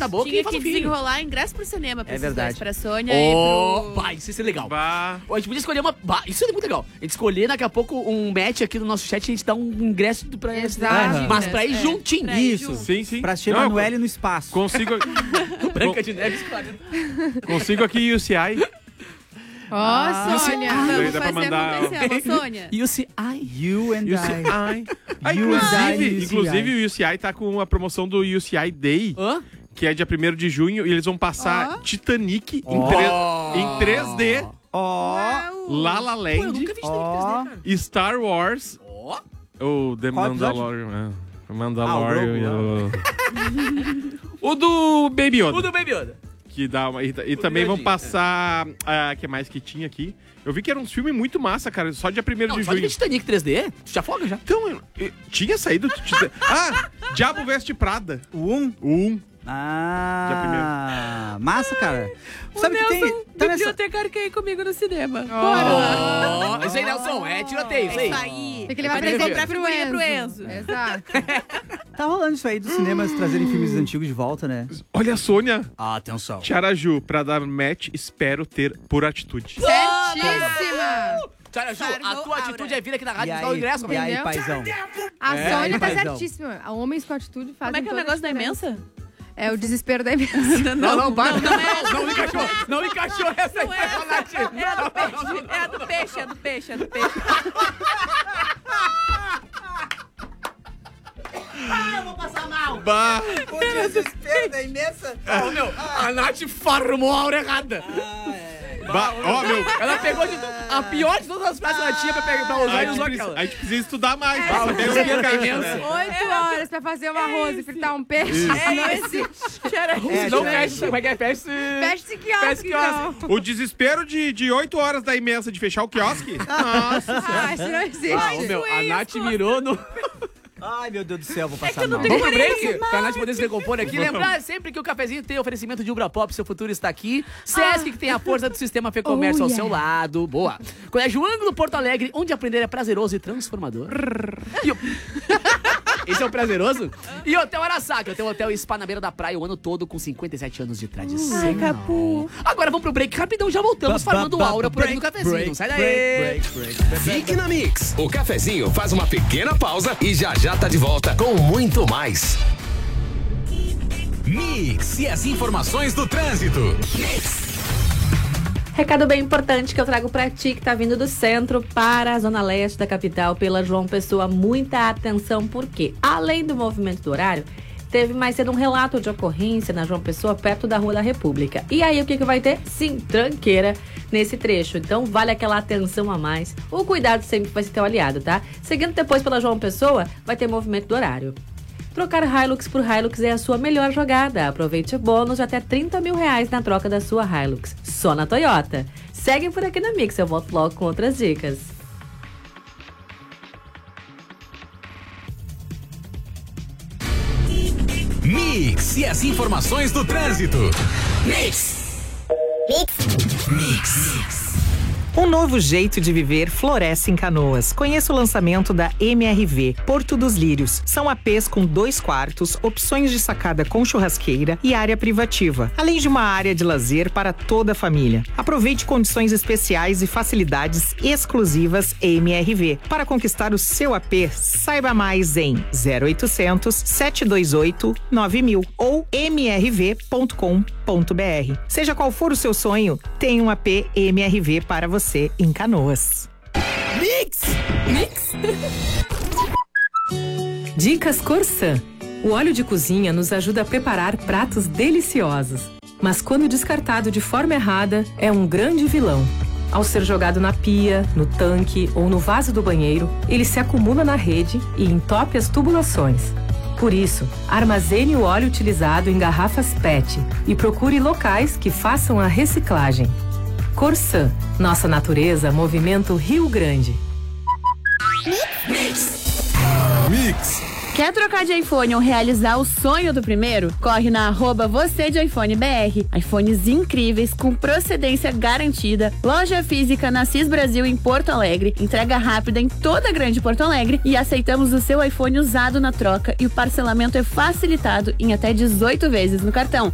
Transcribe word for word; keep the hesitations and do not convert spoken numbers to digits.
na boca Tinha e faz que um filho. desenrolar ingresso pro cinema pra É esses verdade. dois, pra Sônia Oh, e pro... vai, isso ia ser legal. Bah. A gente podia escolher uma... Bah, isso é muito legal. A gente escolher daqui a pouco um match aqui no nosso chat e a gente dá um ingresso pra... Exato. Mas pra ir É, juntinho. pra ir Isso. junto. Sim, sim. Pra assistir Não, Emanuele no espaço. Consigo, Branca de Neve escolhendo. consigo aqui U C I. Ó, você- Sônia. Ah, Vamos dá pra fazer mandar- acontecer, alô, Sônia. E o C I. You and U C I. I. Ah, You and I, inclusive, U C I. inclusive o U C I tá com a promoção do U C I Day, Hã? que é dia primeiro de junho, e eles vão passar Ó. Titanic Ó. em, tre- em três D, Ó, La La Pô, eu Land, nunca vi isso Ó. em três D, cara. e Star Wars, Ó. o The Qual episódio? Mandalorian. é, Mandalorian. Ah, o o, o do Baby Yoda. O do Baby Yoda. Que dá uma, e, e também vão Miradinho, passar. O que mais que tinha aqui? Eu vi que era um filme muito massa, cara. Só dia primeiro Não, de só de junho. ver Titanic três D, tu já folga já. Então, eu- eu- tinha saído. Tita- Ah! Diabo Veste Prada. o um. O um. Ah, massa, cara. Sabe que tem... Tá nessa... bibliotecário quer ir comigo no cinema. Ó, isso aí, Nelson, é tiroteio, isso aí. Isso aí. Tem que levar Vai ter presente que pro ver. Enzo. Pro Enzo. Exato. Tá rolando isso aí dos cinemas trazerem filmes antigos de volta, né? Olha a Sônia. Atenção. Tiaraju, pra dar match, espero ter por atitude. Certíssima. Tchau, Ju, a Farmou tua aura. atitude é vir aqui na E rádio e dar o aí, ingresso, e aí, entendeu? paizão? A É, Sônia tá paizão. certíssima. A homens com atitude fazem Como é que é o toda a negócio da diferença. imensa? É o desespero da imensa. Não, não, para. não, não é. Não encaixou, não encaixou essa Não é essa. É a do peixe. É a do peixe, é a do peixe, é a do peixe. Bah! O desespero da imensa. Ô, meu, a Nath farmou a hora errada. Bah! Ó, meu. Ela pegou de, a pior de todas as frases que ela tinha pra, pegar, pra usar A e gente, usou precisa, aquela. a gente precisa estudar mais. pra Ah, saber o o que desespero da encaixa, imensa. né? Oito horas pra fazer um arroz e fritar um peixe. É esse. É, Não tipo, fecha, como é que é? Fecha. Fecha-se Fecha quiosque, quiosque. então. O desespero de, de oito horas da imensa de fechar o quiosque. Nossa. Ah, isso não existe. Ah, ô, meu, a Nath mirou no... Ai, meu Deus do céu, vou passar mal. Vamos pro break? Pra Nath poder se recompor aqui. Lembrar sempre que o cafezinho tem oferecimento de Ubra Pop, seu futuro está aqui. Sesc, que tem a força do sistema Fê Comércio Oh, ao yeah. seu lado. Boa. Colégio Ângulo Porto Alegre, onde aprender é prazeroso e transformador. E o... Esse é o prazeroso? E Hotel Araçá, que é o teu hotel e spa na beira da praia o ano todo com cinquenta e sete anos de tradição. Ai, Capu. Agora vamos pro break rapidão, já voltamos farmando aura por aqui no cafezinho. Não sai daí. Fique na Mix. O cafezinho faz uma pequena pausa e já já tá de volta com muito mais. Mix e as informações do trânsito. Recado bem importante que eu trago pra ti que tá vindo do centro para a zona leste da capital pela João Pessoa. Muita atenção, porque além do movimento do horário, teve mais cedo um relato de ocorrência na João Pessoa, perto da Rua da República. E aí o que que vai ter? Sim, tranqueira nesse trecho. Então vale aquela atenção a mais. O cuidado sempre vai ser teu aliado, tá? Seguindo depois pela João Pessoa, vai ter movimento do horário. Trocar Hilux por Hilux é a sua melhor jogada. Aproveite o bônus de até trinta mil reais na troca da sua Hilux. Só na Toyota. Segue por aqui na Mix, eu volto logo com outras dicas. Mix e as informações do trânsito. Mix. Mix. Mix. Um novo jeito de viver floresce em Canoas. Conheça o lançamento da M R V, Porto dos Lírios. São A Pês com dois quartos, opções de sacada com churrasqueira e área privativa, além de uma área de lazer para toda a família. Aproveite condições especiais e facilidades exclusivas M R V. Para conquistar o seu A P, saiba mais em zero oitocentos, sete dois oito, nove mil ou m r v ponto com ponto b r. Seja qual for o seu sonho, tem um A P M R V para você em Canoas. Mix. Mix. Dicas Corsã. O óleo de cozinha nos ajuda a preparar pratos deliciosos. Mas quando descartado de forma errada, é um grande vilão. Ao ser jogado na pia, no tanque ou no vaso do banheiro, ele se acumula na rede e entope as tubulações. Por isso, armazene o óleo utilizado em garrafas P E T e procure locais que façam a reciclagem. Corsã, nossa natureza, movimento Rio Grande. Mix. Quer trocar de iPhone ou realizar o sonho do primeiro? Corre na arroba você de iPhone B R. iPhones incríveis, com procedência garantida. Loja física na Cis Brasil em Porto Alegre. Entrega rápida em toda a grande Porto Alegre. E aceitamos o seu iPhone usado na troca. E o parcelamento é facilitado em até dezoito vezes no cartão.